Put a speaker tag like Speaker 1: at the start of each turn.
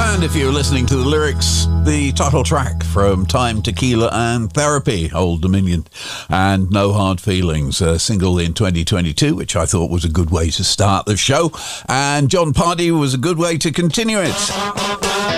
Speaker 1: And if you're listening to the lyrics, the title track from Time, Tequila and Therapy, Old Dominion, and No Hard Feelings, a single in 2022, which I thought was a good way to start the show. And John Pardee was a good way to continue it.